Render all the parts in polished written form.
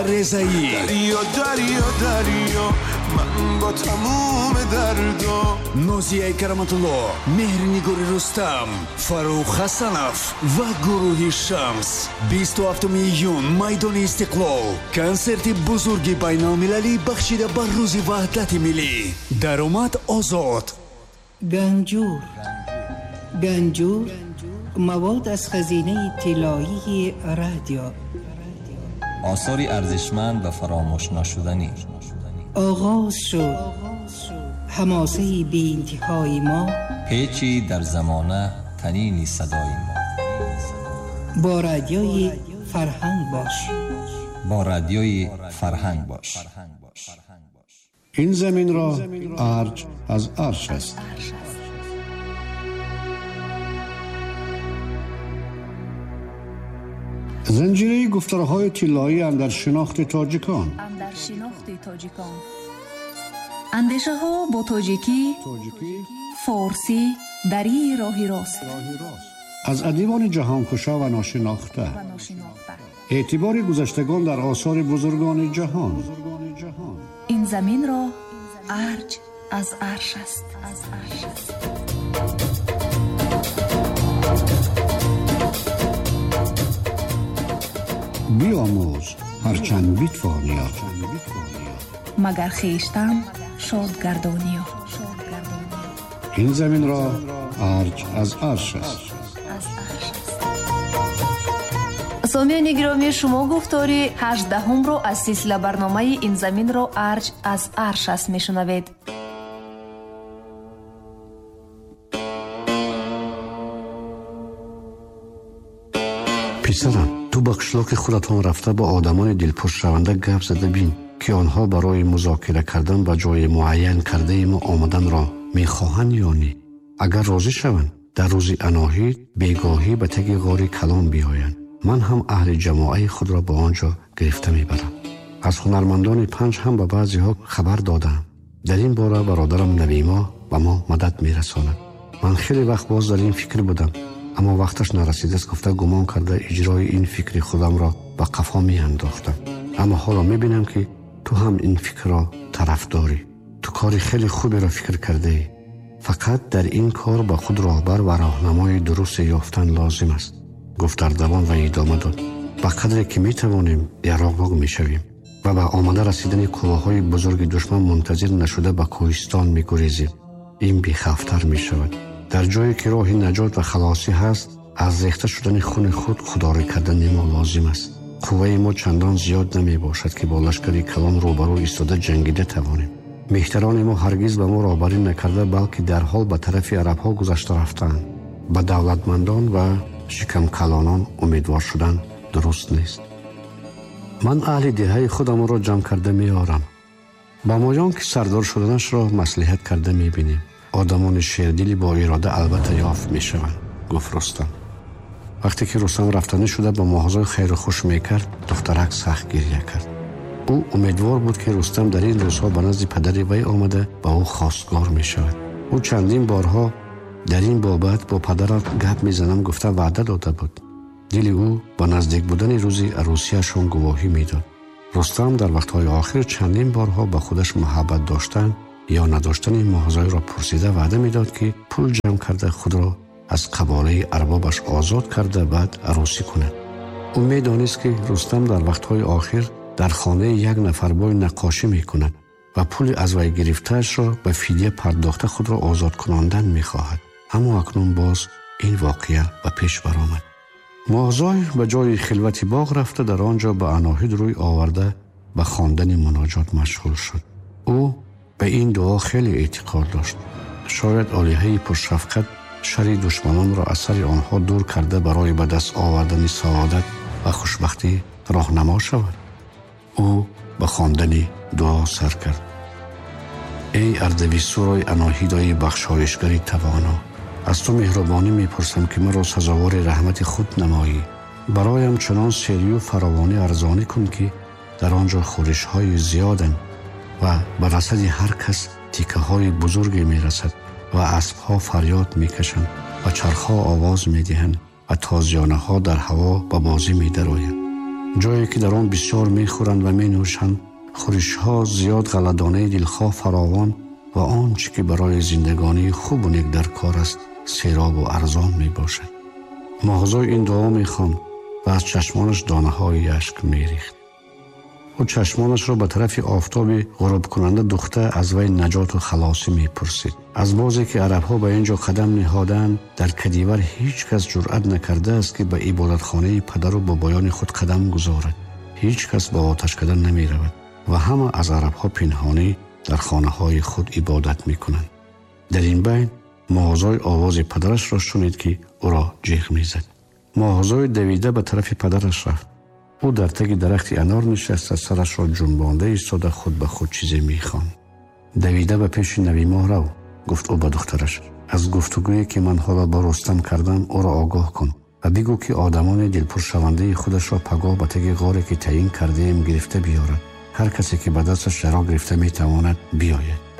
رضایی دریا دریا دریا من با تموم دردو نازیه کرامت‌الله، مهرنگار رستم، فاروق حسنов و گروه شمس 27 ایون میدان استقلال کنسرت بزرگ بین‌المللی بخشیده بر روز وحدت ملی. درآمد آزاد. گنجور مواد از خزینه طلایی رادیو، آثاری ارزشمند و فراموش نشدنی. آغاز شد حماسه بی انتهای ما، پیچی در زمانه تنین صدای ما. با رادیوی فرهنگ باش. این زمین را ارج از عرش است. زنجیره گفتارهای طلایی اندر شناخت تاجیکان. اندیشه ها با تاجیکی، فارسی، دری راهی راست. از ادیبان جهانکشا و ناشناخته. اعتبار گذشتگان در آثار بزرگان جهان. این زمین را ارج از عرش است. بیاموز هرچند بیتوانیا، مگر خویشتن شاد گردانیا. این زمین را ارج از عرش است. سامیان گرامی، شما گفتاری 18 رو از سلسله برنامه این زمین رو ارج از عرش است میشنوید. پسرم، تو به قشلاق خودتان رفته با آدمان دلپرس رونده گپ زده بین که آنها برای مذاکره کردن و جای معین کرده ما آمدن را میخواهند یا نه. اگر راضی شوند در روز اناهید بیگاهی به تگ غار کلام بیایند. من هم اهل جماعه خود را به آنجا گرفته میبرم. از هنرمندان پنج هم به بعضی ها خبر دادم. در این باره برادرم نویما و ما مدد میرساند. من خیلی وقت باز در این فکر بودم، اما وقتش نرسیده است. گفته گمان کرده اجرای این فکر خودم را به قفا می انداختم. اما حالا می بینم که تو هم این فکر را طرف داری. تو کاری خیلی خوبی را فکر کرده ای. فقط در این کار به خود راهبر و راهنمای درست یافتن لازم است. گفت در دوام و ادامه داد. به قدری که می توانیم یراق می شویم و به آمده رسیدن کوههای بزرگ دشمن منتظر نشده به کوهستان می گریزیم. این بی‌خوفتر می شود. در جایی که راه نجات و خلاصی هست، از ریخته شدن خون خود خودداری کردن ما لازم است. قوه ما چندان زیاد نمی باشد که با لشکر کلان روبرو ایستاده جنگیده توانیم. مهتران ما هرگز به ما رهبری نکرده، بلکه در حال به طرف عرب ها گذشته رفتند. به دولتمندان و شکم کلانان امیدوار شدن درست نیست. من اهل دهه خودم را جمع کرده می آرم. با مایان که سردار شدنش را مصلحت کرده می بینیم. آدمان شیردلی با اراده البته یافت می شوند. گفت رستم. وقتی که رستم رفتنی شده با مواضع خیر و خوش می کرد، دخترک سخت گریه کرد. او امیدوار بود که رستم در این روزها به نزد پدر وی آمده با او خواستگار می شود. او چندین بارها در این بابت با پدرم گپ می زنم گفته وعده داده بود. دل او با نزدیک بودن روزی عروسیشون گواهی می داد. رستم در وقتهای آخر چندین بارها با خودش محبت داشتن یا نداشتن این مواضع را پرسیده وعده می داد که پول جمع کرده خود را از قباله اربابش آزاد کرده بعد عروسی کند. او می دانست که رستم در وقتهای آخر در خانه یک نفر بای نقاشی می کند و پول از وی گرفتهش را به فدیه پرداخته خود را آزاد کناندن می خواهد. اما اکنون باز این واقعه به پیش برآمد. مازای به جای خلوت باغ رفته در آنجا به اناهید روی آورده به خواندن مناجات مشغول شد. او به این دعا خیلی اعتقاد داشت. شاید الهه پرشفقت شر دشمنان را از سر آنها دور کرده برای به دست آوردن سعادت و خوشبختی راهنما شود. او به خواندن دعا سر کرد. ای اردویسرای اناهیدای بخشایشگری توانا، از تو مهربانی میپرسم که مرا سزاوار رحمت خود نمایی. برایم چنان سری و فراوانی ارزانی کن که در آنجا خورش های زیادن و به رسد هر کس تیکه های بزرگی میرسد و اسب ها فریاد میکشند و چرخ ها آواز میدهند و تازیانه ها در هوا به بازی میدرآیند. جایی که در آن بسیار میخورند و مینوشند، خورش‌ها زیاد غله‌دانه دلخواه فراوان و آنچه که برای زندگانی خوب و نیک در کار است سیراب و ارزان می باشد. ماهزای این دعا میخواند و از چشمانش دانه های اشک میریخت. او چشمانش را به طرف آفتاب غروب کننده دوخته از وی نجات و خلاصی میپرسید. از بازی که عرب‌ها به اینجا قدم نهادند، در کدیور هیچ کس جرأت نکرده است که به عبادتخانه پدر و بابایان خود قدم گذارد. هیچ کس به آتش کدن نمی رود و همه از عرب‌ها پنهانی در خانه های خود عبادت می کنند. در این بین ماهزای آواز پدرش را شنید که او را جیغ می زد. ماهزای دویده به طرف پدرش رفت. او در تگ درخت انار نشسته، سرش را جنبانده ایستاده خود به خود چیزی می خواند. دویده به پیش نوی ماه رو، گفت او به دخترش. از گفتگویی که من حالا با رستم کردم او را آگاه کن و بگو که آدمان دلپر شونده خودش را پگاه به تگ غاری که تعیین کرده ایم گرفته بیارد. هر کسی که به دستش را گرفته می تواند بیاید.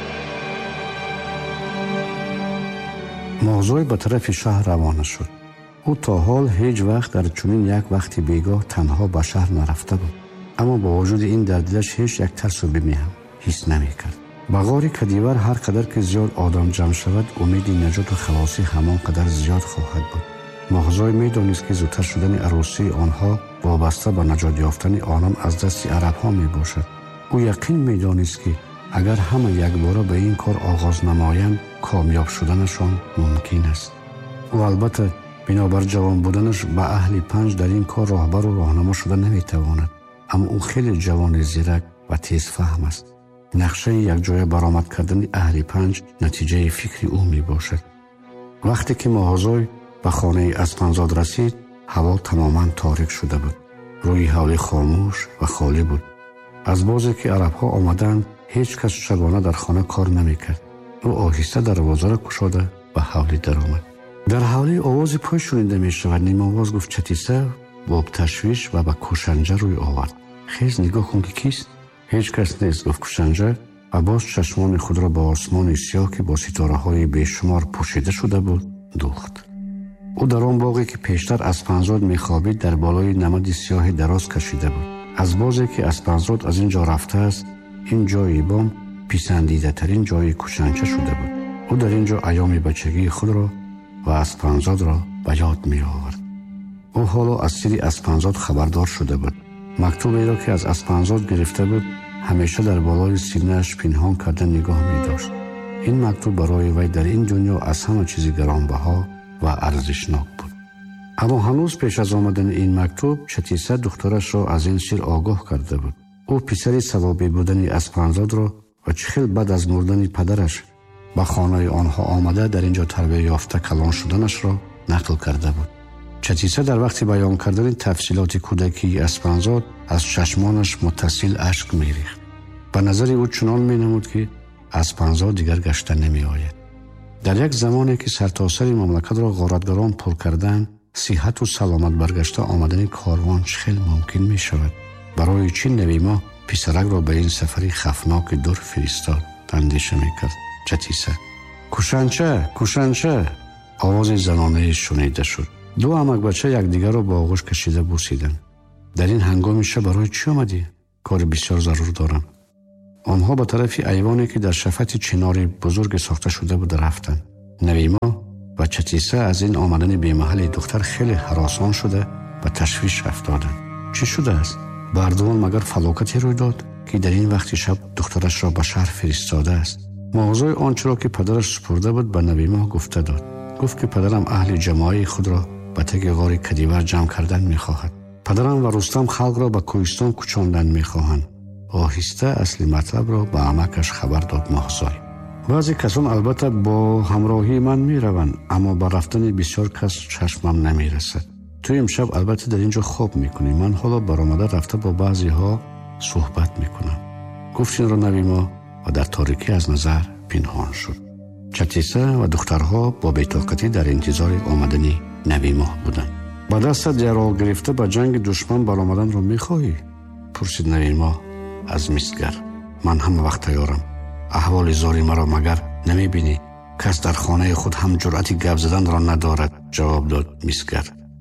ماهزای به طرف شهر روانه شد. او تا حال هیچ وقت در چنین یک وقتی بیگاه تنها به شهر نرفته بود، اما با وجود این در دلش هیچ یک ترس و بیمی هم حس نمی کرد. به غار کدیور هر قدر که زیاد آدم جمع شود امید نجات و خلاصی همان قدر زیاد خواهد بود. ماهزای می دانست که زودتر شدن عروسی آنها وابسته به نجات یافتن آنان از دست عرب‌ها می باشد. او یقین می دانست که اگر همه یک باره به این کار آغاز نمایند کامیاب شدنشان ممکن است. و البته بنابر جوان بودنش به اهل پنج در این کار راهبر و راهنما شده نمی تواند، اما او خیلی جوان زیرک و تیز فهم است. نقشه یک جای برآمد کردن اهل پنج نتیجه فکری او می باشد. وقتی که ماهزای به خانه اسپنزاد رسید هوا تماما تاریک شده بود. روی حوله خاموش و خالی بود. از بازی که عرب‌ها آمدند هیچ کس شبانه در خانه کار نمی کرد. او آهسته دروازه را گشاده به حوله در آمد. در حوله آواز پای شنیده می شود. نیم آواز گفت چتیسه با تشویش و به کوشنجه روی آورد. خیز نگاه کن که کیست؟ هیچ کس نیست، گفت کوشنجه و باز چشمان خود را با آسمان سیاه که با ستاره های بیشمار پوشیده شده بود دوخت. او در آن باغی که پیشتر اسپنزاد می خوابید در بالای نمد سیاه دراز کشیده بود. از بازی که اسپنزاد از اینجا رفته است این جای بام پسندیده ترین جای کوشنجه شده بود. او در اینجا ایام بچگی خود را و اسپنزاد را به یاد می آورد. او حالا از سری اسپنزاد خبردار شده بود. مکتوبی را که از اسپنزاد گرفته بود همیشه در بالای سینه‌اش پنهان کرده نگاه می داشت. این مکتوب برای وی در این دنیا از همه چیز گرانبها و ارزشناک بود. اما هنوز پیش از آمدن این مکتوب چتیسه دخترش را از این سر آگاه کرده بود. او پسری ثوابی بودن اسپنزاد را و چخیل بعد از مردن پدرش به خانه آنها آمده در اینجا تربیت یافته کلان شدنش را نقل کرده بود. چتیسه در وقت بیان کردن تفصیلات کودکی اسپنزاد از چشمانش متصل اشک میریخت. به نظر او چنان مینمود که اسپنزاد دیگر گشته نمی آید. در یک زمانی که سرتاسر مملکت را غارتگران پر کردند، صحت و سلامت برگشته آمدن کاروان خیلی ممکن می شود. برای چی نوی ما پسرک را به این سفری خفناک دور فرستاد؟ اندیشه می کرد چتیسه. کوشنچه، کوشنچه، آواز زنانه شنیده شد. دو عمک بچه یکدیگر را با آغوش کشیده بوسیدند. در این هنگام شب برای چی آمدی؟ کار بسیار ضرور دارم. آنها به طرف ایوانی که در شفت چناری بزرگ ساخته شده بود رفتند. نویما و چتیسه از این آمدن بی‌محل دختر خیلی هراسان شده و تشویش افتادند. چی شده است؟ بردوان مگر فلاکتی روی داد که در این وقت شب دخترش را به شهر فرستاده است؟ موضوع آنچه را که پدرش سپرده بود به نویما گفته داد. گفت که پدرم اهل جماعی خود را به تگ غار کدیور جمع کردن می‌خواهد. پدرم و رستم خلق را به کوهستان کوچاندن می‌خواهند. آهسته اصلی مطلب را به عمکش خبر داد ماهزای. بعضی کسان البته با همراهی من میروند، اما با رفتن بسیار کس چشمم نمیرسد. توی امشب البته در اینجا خواب میکنی. من حالا برآمده رفته با بعضی ها صحبت میکنم. گفت این را نویما و در تاریکی از نظر پنهان شد. چتیسه و دخترها با بی‌طاقتی در انتظار آمدن نویما بودند. با دستت یارا گرفته به جنگ دشمن برآمدن را میخواهی؟ پرسید نویما از میسگر. من هم وقت تیارم. احوال زاری مرا مگر نمیبینی؟ کس در خانه خود هم جرأت گپ زدن را ندارد، جواب داد میسگر.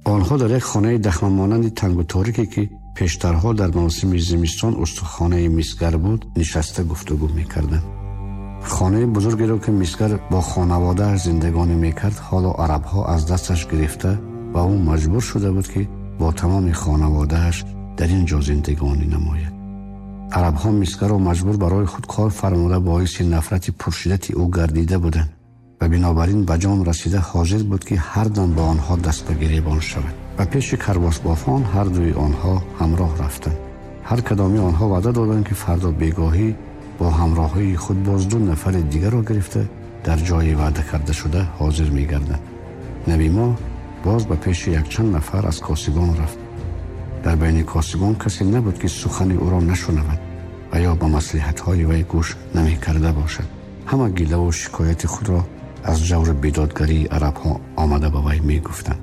آنها در یک خانه دخمه مانند تنگ و تاریکی که پیشترها در موسم زمستان استخوانه میسگر بود نشسته گفتگو میکردند. خانه بزرگی را که میسگر با خانواده زندگانی میکرد حالا عربها از دستش گرفته و او مجبور شده بود که با تمام خانوادهش در اینجا زندگانی نماید. عربها میسگر را مجبور برای خود کار فرموده باعث نفرت پرشدت او گردیده بودند و بنابراین به جان رسیده حاضر بود که هر دم با آنها دست به گریبان شود و پیش کرباس بافان هر دوی آنها همراه رفتند. هر کدامی آنها وعده دادند که فردا بیگاهی با همراهی خود باز 2 نفر دیگر را گرفته در جای وعده کرده شده حاضر می‌گردند. نبی ما باز به پیش یک چند نفر از کاسبان رفت. در بین کاسبان کسی نبود که سخن او را نشنود و یا به مصلحت‌های وی گوش نمی‌کرده باشد. همه گله و شکایت خود را از جور بیدادگری عرب‌ها آمده به وی می‌گفتند.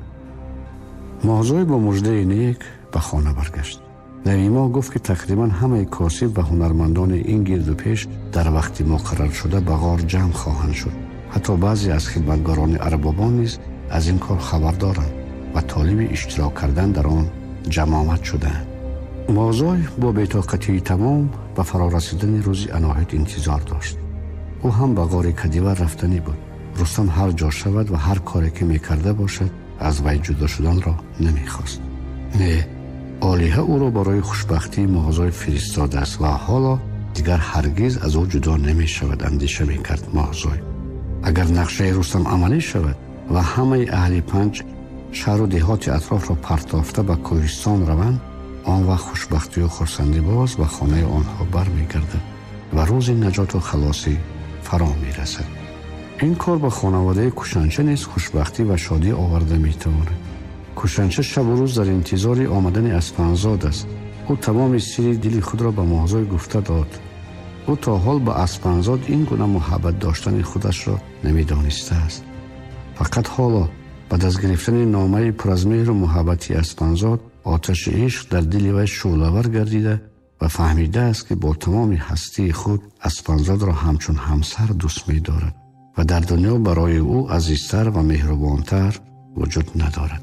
موضوع با مژده نیک به خانه برگشت. نبی ما گفت که تقریبا همه کاسب و هنرمندان این گرد و پیش در وقت مقرر شده به غار جمع خواهند شد. حتی بعضی از خدمتگاران اربابان نیز از این کار خبر دارند و طالب اشتراک کردن در آن جمع آمد شدند. موضوع با بی‌طاقتی تمام به فرارسیدن روز اناهیت انتظار داشت. او هم به غار کدیور رفتنی بود. رستم هر جا شود و هر کاری که میکرده باشد از وی جدا شدن را نمیخواست. نه، آلیه او را برای خوشبختی موضوع فرستاده است و حالا دیگر هرگز از او جدا نمی شود اندیشه می کرد موضوع. اگر نقشه رستم عملی شود و همه اهل پنج شهر و دهات اطراف را پرتافته به کوهستان روند، آن وقت خوشبختی و خرسندی باز به خانه آنها بر می گردد و روز نجات و خلاصی فرا می رسد. این کار به خانواده کوشنچه نیز خوشبختی و شادی آورده می تواند. کوشنچه شب و روز در انتظار آمدن اسپنزاد است. او تمام سری دل خود را به موضوع گفته داد. او تا حال به اسپنزاد این گونه محبت داشتن خودش را نمیدانسته است. فقط حالا بعد از گرفتن نامه پر از مهر و محبتی اسپنزاد آتش عشق در دل وی شعله‌ور گردیده و فهمیده است که با تمام هستی خود اسپنزاد را همچون همسر دوست می دارد و در دنیا برای او عزیزتر و مهربانتر وجود ندارد.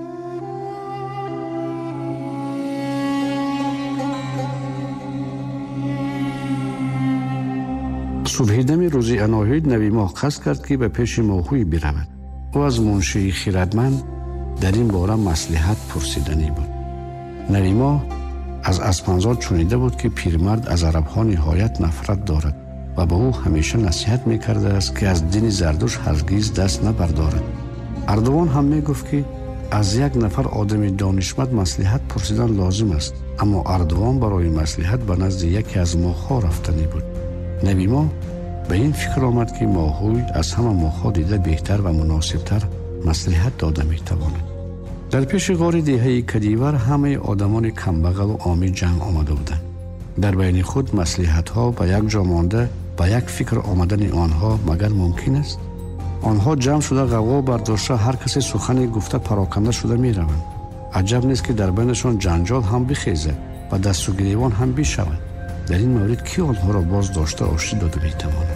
صبحدم روز اناهید نبی ما قصد کرد که به پیش ماهوی برود. او از منشی خیرتمند در این باره مصلحت پرسیدنی بود. نبی ما از اسپنزاد شنیده بود که پیرمرد از عرب‌ها نهایت نفرت دارد و به او همیشه نصیحت می‌کرده است که از دین زردوش هرگز دست نبردارد. اردوان هم میگفت که از یک نفر آدم دانشمند مصلحت پرسیدن لازم است، اما اردوان برای مصلحت به نزد یکی از ماه‌ها رفتنی بود. نبی ما به این فکر آمد که ماهوی از همه ماه‌ها دیده بهتر و مناسبتر مصلحت داده می‌تواند. در پیش غار دهه کدیور همه آدمان کمبغل و عامی جمع آمده بودند. در بین خود مصلحت‌ها به یک جا مانده به یک فکر آمدن آنها مگر ممکن است؟ آنها جمع شده غوغا برداشته هر کسی سخنی گفته پراکنده شده می‌روند. عجب نیست که در بینشان جنجال هم بخیزد و دست و گریبان هم بشود. در این مورد کی آنها را باز داشته آشتی داده می‌تواند؟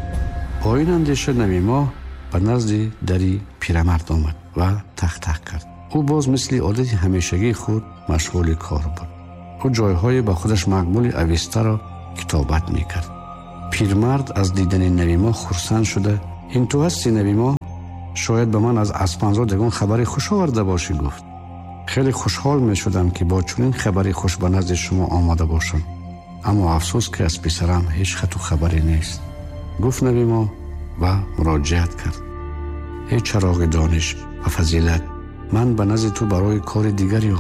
با این اندیشه نبی ما به نزد دری پیرمرد آمد و تق تق کرد. او باز مثل عادت همیشگی خود مشغول کار بود. او جایهای به خودش مقبول اوسته را کتابت می‌کرد. پیرمرد از دیدن نبی ما خرسند شده: این تو هستی نبی ما؟ شاید به من از اسپنزاد یگان خبری خوش آورده باشی. گفت: خیلی خوشحال می‌شدم که با چنین خبری خوش به نزد شما آمده باشم، اما افسوس که از پسرم هیچ خط و خبری نیست. گفت نبی ما و مراجعت کرد: ای چراغ دانش و فضیلت، من به نزد تو برای کار دیگری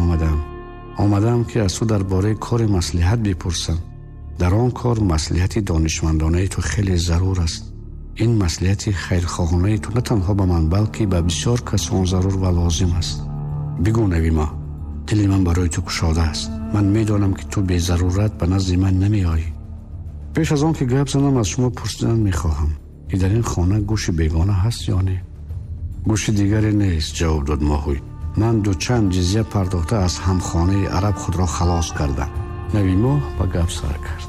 آمدم که از تو درباره کار مصلحت بپرسم. در آن کار مصلحت دانشمندانه تو خیلی ضرور است. این مصلحت خیرخواهانه تو نه تنها به من بلکه به بسیار کسان ضرور و لازم است. بگو نبی ما، دل من برای تو گشاده است. من میدانم که تو به ضرورت به نزد من نمی آیی. پیش از آن که گپ زنم از شما پرسیدن میخواهم که در این خانه گوش بیگانه هست یا نه؟ گوش دیگری نیست، جواب داد ماهوی. من 2 چند جزیه پرداخته از همخانه عرب خود را خلاص کردم. نبی ما با گپ سر کرد: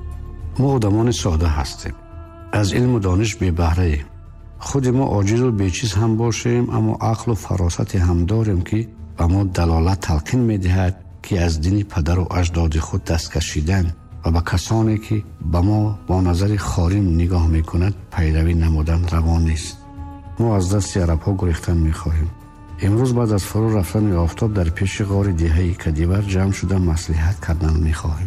ما آدمان ساده هستیم، از علم و دانش بی بهره ایم. خود ما عاجز و بیچیز هم باشیم، اما عقل و فراست هم داریم که ба мо далолат талқин медиҳад ки аз дини падару аҷдоди худ даст кашидан ва ба касоне ки ба мо бо назари хорим нигоҳ мекунад пайравӣ намудан равон нест. мо аз дасти арабҳо гурехтан мехоҳем. имрӯз баъд аз фурӯ рафтани офтоб дар пеши ғори деҳаи Кадивар ҷамъ шуда маслиҳат кардан мехоҳем.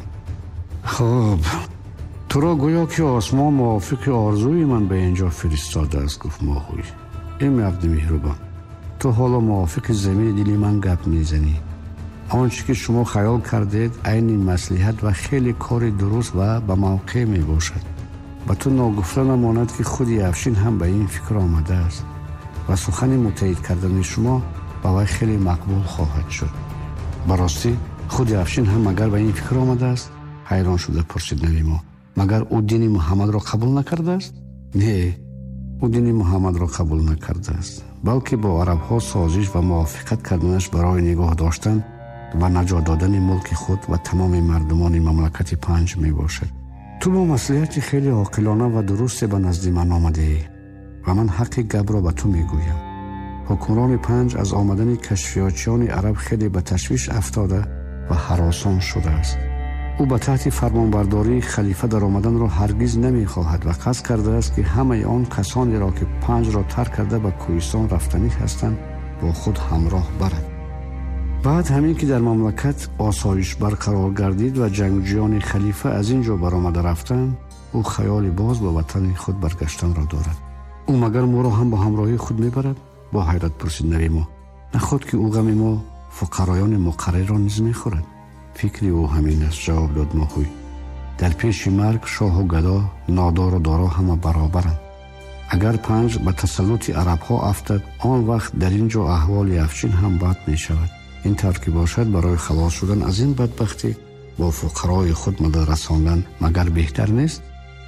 хуб, туро гӯё ки осмон мувофиқи орзуи ман ба ин ҷо фиристодааст, гуфт Моҳуй. ин марди меҳрубон, ту ҳоло мувофиқи замири дили ман гап мезанӣ. онче ки шумо хаёл кардед айни маслиҳат ва хеле кори дуруст ва ба мавқеъ мебошад. ба ту ногуфта намонад ки худи Афшин ҳам ба ин фикр омадааст ва сухани мутаъид кардани шумо ба вай хеле мақбул хоҳад шуд. ба ростӣ худи Афшин ҳам магар ба ин фикр омадааст? ҳайрон шуда пурсид Навимо. магар ӯ дини Муҳаммадро қабул накардааст? не, ӯ дини Муҳаммадро қабул накардааст, балки бо арабҳо созиш ва мувофиқат карданаш барои нигоҳ доштан ва наҷот додани мулки худ ва тамоми мардумони мамлакати Панҷ мебошад. ту бо маслиҳати хеле оқилона ва дурусте ба назди ман омадаӣ ва ман ҳаққи гапро ба ту мегӯям. ҳукмрони Панҷ аз омадани кашфиётчиёни араб хеле ба ташвиш афтода ва ҳаросон шудааст. ӯ ба таҳти фармонбардории халифа дар омаданро ҳаргиз намехоҳад ва қасд кардааст ки ҳамаи он касонеро ки Панҷро тарк карда ба Кӯҳистон рафтанӣ ҳастанд бо худ ҳамроҳ барад. баъд ҳамин ки дар мамлакат осоиш барқарор гардид ва ҷангҷӯёни халифа аз ин ҷо баромада рафтанд, ӯ хаёли боз ба ватани худ баргаштанро дорад. ӯ магар моро ҳам бо ҳамроҳии худ мебарад? бо ҳайрат пурсид Навимо. наход ки ӯ ғами мо фуқароёни муқаррарро низ мехӯрад? фикри ӯ ҳамин аст, ҷавоб дод Моҳуй. дар пеши марг шоҳу гадо, нодору доро ҳама баробаранд. агар Панҷ ба тасаллути арабҳо афтад, он вақт дар ин ҷо аҳволи Афшин ҳам бад мешавад. ин тавр ки бошад, барои халос шудан аз ин бадбахтӣ бо фуқарои худ мадад расондан магар беҳтар нест?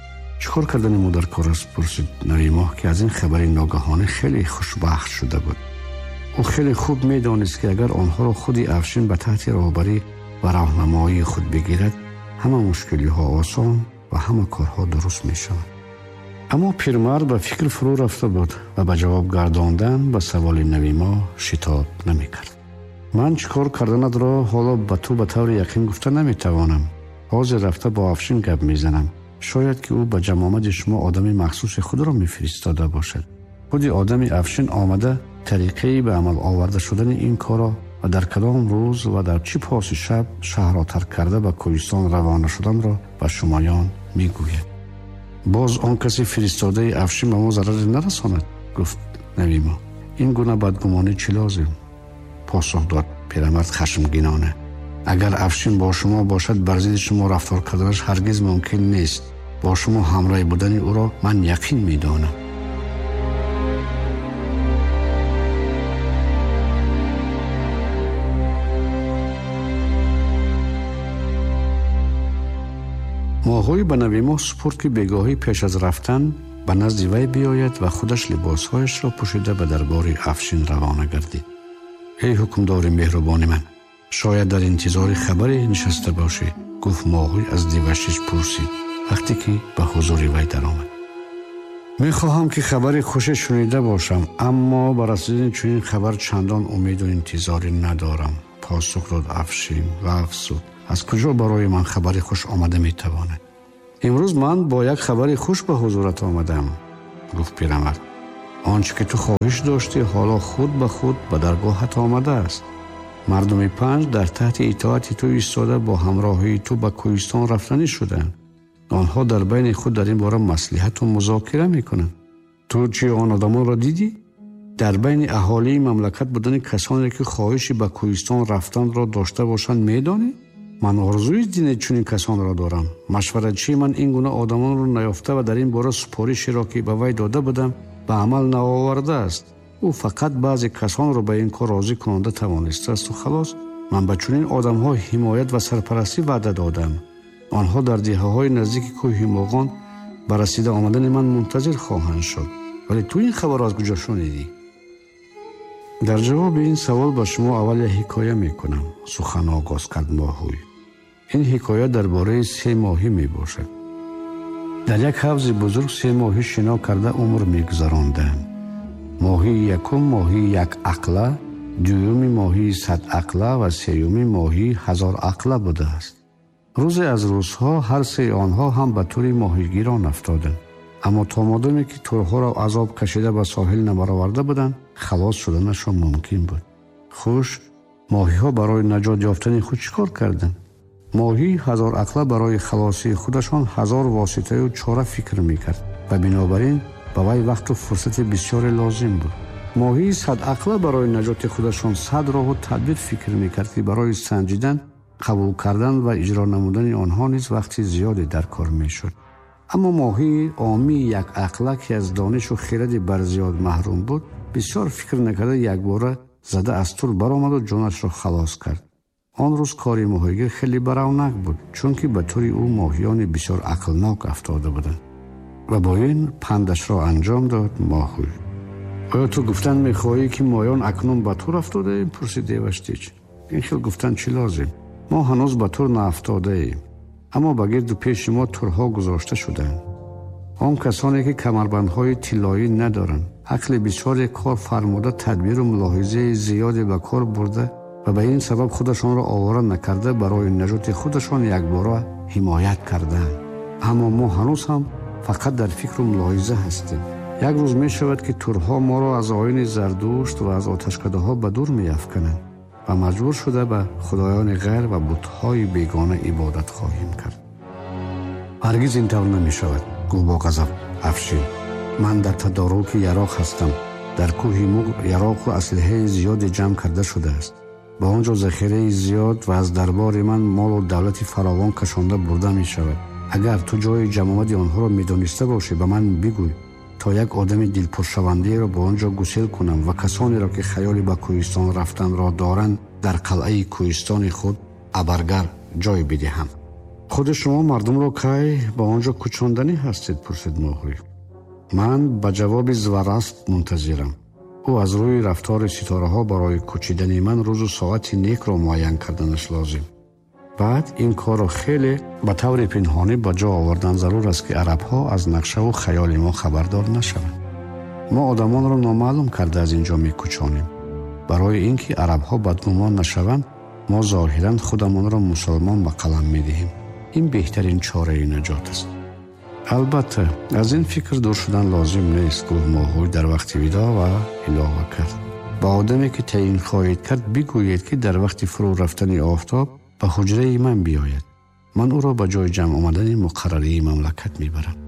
чӣ кор кардани мо дар кор аст? пурсид Навимо, ки аз ин хабари ногаҳонӣ хеле хушбахт шуда буд. ӯ хеле хуб медонист ки агар онҳоро худи Афшин ба таҳти роҳбарӣ ва раҳнамоии худ бигирад, ҳама мушкилиҳо осон ва ҳама корҳо дуруст мешаванд. аммо пирмард ба фикр фурӯ рафта буд ва ба ҷавоб гардондан ба саволи Навимо шитоб намекард. ман чӣ кор карданатро ҳоло ба ту ба таври яқин гуфта наметавонам. ҳозир рафта бо Афшин гап мезанам. шояд ки ӯ ба ҷамомади шумо одами махсуси худро мефиристода бошад. худи одами Афшин омада тариқаи ба амал оварда шудани ин корро ва дар кадом рӯз ва дар чӣ поси шаб шаҳрро тарк карда ба Кӯҳистон равона шуданро ба шумоён мегӯяд. боз он каси фиристодаи Афшин ба мо зараре нарасонад, гуфт Навимо. ин гуна бадгумонӣ чӣ лозим? посух дод пирамард хашмгинона. агар Афшин бо шумо бошад, бар зидди шумо рафтор карданаш ҳаргиз мумкин нест. бо шумо ҳамроҳи будани ӯро ман яқин медонам. моҳуй ба Навимо супурд ки бегоҳӣ пеш аз рафтан ба назди вай биёяд ва худаш либосҳояшро пӯшида ба дарбори Афшин равона гардид. эй ҳукмдори меҳрубони ман, шояд дар интизори хабаре нишаста бошӣ, гуфт Моҳуй аз Дивашиш пурсид, вақте ки ба ҳузури вай даромад. мехоҳам ки хабари хуше шунида бошам, аммо ба расидани чунин хабар чандон умеду интизорӣ надорам, посух дод Афшин ва афсуд. аз куҷо барои ман хабари хуш омада метавонад? имрӯз ман бо як хабари хуш ба ҳузурат омадам, гуфт пирамард. онче ки ту хоҳиш доштӣ ҳоло худ ба худ ба даргоҳат омадааст. мардуми Панҷ дар таҳти итоати ту истода бо ҳамроҳии ту ба Кӯҳистон рафтанӣ шуданд. онҳо дар байни худ дар ин бора маслиҳату музокира мекунанд. ту чӣ он одамонро дидӣ? дар байни аҳолии мамлакат будани касоне ки хоҳиши ба Кӯҳистон рафтанро дошта бошанд медонӣ? ман орзуи дини чунин касонро дорам. машваратчии ман ин гуна одамонро наёфта ва дар ин бора супоришеро ки ба вай дода будам ба амал наовардааст. ӯ фақат баъзе касонро ба ин кор розӣ кунонда тавонистааст халос. ман ба чунин одамҳо ҳимоят ва сарпарастӣ ваъда додам. онҳо дар деҳаҳои наздики кӯҳи Моғон ба расида омадани ман мунтазир хоҳанд шуд. вале ту ин хабарро аз куҷо шунидӣ? дар ҷавоби ин савол ба шумо аввал як ҳикоя мекунам, сухан оғоз кард Моҳуй. ин ҳикоя дар бораи 3 моҳӣ мебошад. дар як ҳавзи бузург 3 моҳӣ шино карда умр мегузаронданд. моҳии якум моҳии як ақла دومی ماهی 100 عقله و سومی ماهی 1000 عقله بوده است. روزی از روزها هر سه آنها هم به طور ماهیگیران افتادند. اما تا مادامی که تورها را عذاب کشیده به ساحل نبرآورده بودند خلاص شدنشان ممکن بود. خوش ماهی ها برای نجات یافتن خود چیکار کردند؟ ماهی 1000 عقله برای خلاصی خودشان 1000 واسطه و چاره فکر میکرد و بنابراین به وی وقت و فرصت بسیار لازم بود. ماهی 100 عقله برای نجات خودشان 100 راه و تدبیر فکر میکرد که برای سنجیدن، قبول کردن و اجرا نمودن آنها نیز وقتی زیادی در کار میشد. اما ماهی عامی 1 عقله که از دانش و خرد برزیاد محروم بود بسیار فکر نکرده یک باره زده از طول برآمد و جانش را خلاص کرد. آن روز کاری ماهیگیر خیلی برونق بود چون که به طور او ماهیان بسیار عقلناک افتاده بودند و با این پندش را انجام داد. ماهی: آیا تو گفتن میخواهی که ماهیان اکنون به طور افتاده ایم؟ پرسید دیوشتیچ. این خیلی گفتن چی لازم؟ ما هنوز به طور نافتاده ایم، اما به گرد و پیش ما تورها گذاشته شدند. آن کسانی که کمربندهای طلایی ندارند، عقل بسیار کار فرموده، تدبیر و ملاحظه زیادی به کار برده و به این سبب خودشان را آواره نکرده برای نجات خودشان یک باره حمایت کردند. اما ما هنوز هم فقط در فکر و ملاحظه هستیم. یک روز می شود که تورها ما را از آیین زردشت و از آتشکده ها به دور می افکنند و مجبور شده به خدایان غیر و بت‌های بیگانه عبادت خواهیم کرد. هرگز این طور نمی شود، گفت با غضب افشین. من در تدارک یراق هستم. در کوه موگ یراق و اسلحه زیاد جمع کرده شده است. با آنجا ذخیره زیاد و از دربار من مال و دولت فراوان کشانده برده می شود. اگر تو جای جمع آمد آنها را می دانسته باشی به من بگوی تا یک آدم دلپرشونده را با آنجا گسیل کنم و کسانی را که خیال به کوهستان رفتن را دارند در قلعه کوهستان خود ابرگر جای بدهم. خود شما مردم را کی با آنجا کوچاندنی هستید؟ پرسید ماهی. من به جواب زورست منتظرم. او از روی رفتار ستاره ها برای کوچیدن من روز و ساعت نیک را معین کردنش لازم. بعد این کار را خیلی به طور پنهانی به جا آوردن ضرور است که عرب ها از نقشه و خیال ما خبردار نشوند. ما آدمان را نامعلوم کرده از اینجا می کوچانیم. برای اینکه عرب ها بدگمان نشوند ما ظاهرا خودمان را مسلمان به قلم می دهیم. این بهترین چاره نجات است. البته از این فکر دور شدن لازم نیست، گفت ماهی در وقت ودا و اضافه کرد. با آدمی که تعیین خواهید کرد بگویید که در وقت فرو رفتن آفتاب به حجره من بیاید. من او را به جای جمع آمدن مقرری مملکت میبرم.